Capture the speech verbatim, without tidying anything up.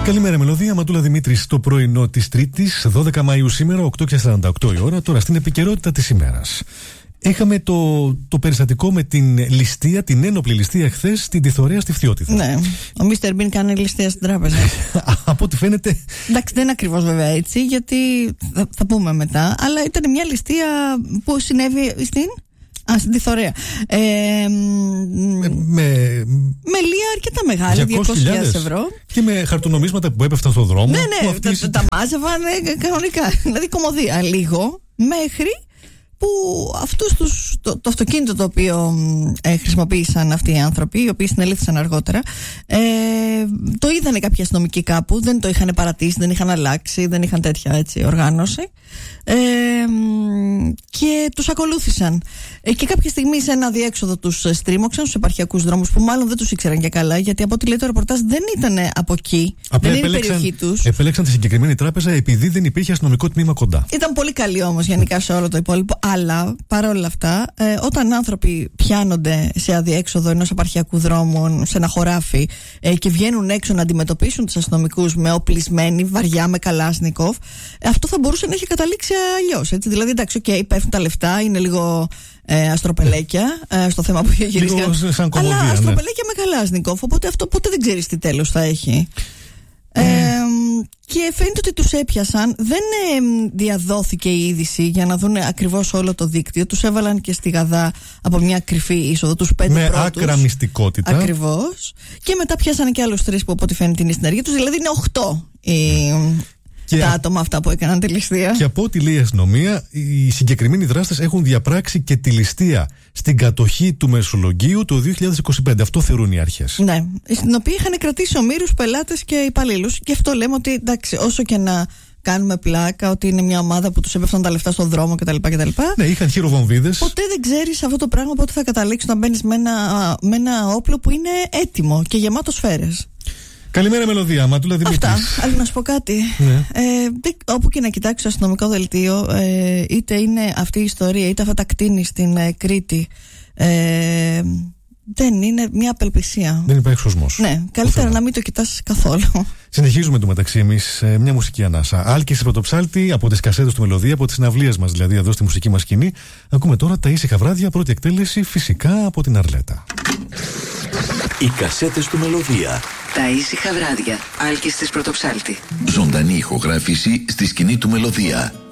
Καλημέρα, Μελωδία. Ματούλα Δημήτρης, το πρωινό της Τρίτης, δώδεκα Μαΐου σήμερα, οκτώ και σαράντα οκτώ η ώρα. Τώρα στην επικαιρότητα της ημέρας. Είχαμε το, το περιστατικό με την ληστεία, την ένοπλη ληστεία χθες στην Τιθωρέα στη Φθιώτιδα. Ναι, ο Μίστερ Μπιν κάνει ληστεία στην τράπεζα. Από ό,τι φαίνεται. Εντάξει, δεν είναι ακριβώς βέβαια έτσι, γιατί θα, θα πούμε μετά, αλλά ήταν μια ληστεία που συνέβη στην. Α, στην Τιθωρέα. Ε, με, με, με λία αρκετά μεγάλη, διακόσιες χιλιάδες ευρώ. Και με χαρτονομίσματα που έπεφταν στον δρόμο. Ναι, ναι, αυτής... τα, τα μάζευαν κανονικά. Δηλαδή κομμωδία λίγο, μέχρι που αυτούς τους, το, το αυτοκίνητο το οποίο ε, χρησιμοποίησαν αυτοί οι άνθρωποι, οι οποίοι συνελήφθησαν αργότερα, ε, το είδανε κάποιοι αστυνομικοί κάπου, δεν το είχαν παρατήσει, δεν είχαν αλλάξει, δεν είχαν τέτοια έτσι, οργάνωση, ε, και τους ακολούθησαν. Ε, και κάποια στιγμή σε ένα διέξοδο τους στρίμωξαν στους επαρχιακούς δρόμους, που μάλλον δεν τους ήξεραν και καλά, γιατί από ό,τι λέει το ρεπορτάζ δεν ήταν από εκεί, απλά δεν είναι η περιοχή τους. Επέλεξαν τη συγκεκριμένη τράπεζα επειδή δεν υπήρχε αστυνομικό τμήμα κοντά. Ήταν πολύ καλή όμως γενικά σε όλο το υπόλοιπο. Αλλά παρόλα αυτά, ε, όταν άνθρωποι πιάνονται σε αδιέξοδο ενός επαρχιακού δρόμου, σε ένα χωράφι, ε, και βγαίνουν έξω να αντιμετωπίσουν τους αστυνομικούς με οπλισμένοι, βαριά, με καλάσνικοφ, ε, αυτό θα μπορούσε να έχει καταλήξει αλλιώς. Δηλαδή, εντάξει, οκ, okay, πέφτουν τα λεφτά, είναι λίγο ε, αστροπελέκια ε, στο θέμα που είχε γυρίσει. Αλλά αστροπελέκια ναι. με καλάσνικοφ, οπότε αυτό ποτέ δεν ξέρεις τι τέλος θα έχει. Mm. Ε, και φαίνεται ότι τους έπιασαν. Δεν ε, διαδόθηκε η είδηση για να δουν ακριβώς όλο το δίκτυο. Τους έβαλαν και στη γαδά από μια κρυφή είσοδο, τους πέντε με πρώτους. Με άκρα μυστικότητα. Ακριβώς. Και μετά πιάσανε και άλλους τρεις που από ό,τι φαίνεται είναι στην ενέργεια τους. Δηλαδή είναι οχτώ οι, και τα άτομα αυτά που έκαναν τη ληστεία. Και από ό,τι λέει η αστυνομία, οι συγκεκριμένοι δράστες έχουν διαπράξει και τη ληστεία στην κατοχή του Μεσολογγίου το δύο χιλιάδες είκοσι πέντε. Αυτό θεωρούν οι αρχές. Ναι. Στην οποία είχαν κρατήσει ομήρους, πελάτες και υπαλλήλους. Γι' αυτό λέμε ότι εντάξει, όσο και να κάνουμε πλάκα ότι είναι μια ομάδα που τους έπεφταν τα λεφτά στον δρόμο κτλ. κτλ. Ναι, είχαν χειροβομβίδες. Ποτέ δεν ξέρεις αυτό το πράγμα πότε θα καταλήξει να μπαίνεις με ένα, με ένα όπλο που είναι έτοιμο και γεμάτο σφαίρες. Καλημέρα, Μελωδία. Ματούλα Δημήτρης. Αυτά. Αλλά να σου πω κάτι. Ναι. Ε, όπου και να κοιτάξεις το αστυνομικό δελτίο, ε, είτε είναι αυτή η ιστορία, είτε αυτά τα κτίνη στην ε, Κρήτη, ε, δεν είναι μια απελπισία. Δεν υπάρχει σωσμός. Ναι, καλύτερα να μην το κοιτάς καθόλου. Συνεχίζουμε το μεταξύ εμείς ε, μια μουσική ανάσα. Άλκης Πρωτοψάλτη από τις κασέτες του Μελωδία, από τις συναυλίες μας δηλαδή εδώ στη μουσική μας σκηνή. Ακούμε τώρα τα ήσυχα βράδια, πρώτη εκτέλεση φυσικά από την Αρλέτα. Οι κασέτες του Μελωδία. Τα ήσυχα βράδια. Άλκης της Πρωτοψάλτη. Ζωντανή ηχογράφηση στη σκηνή του Μελωδία.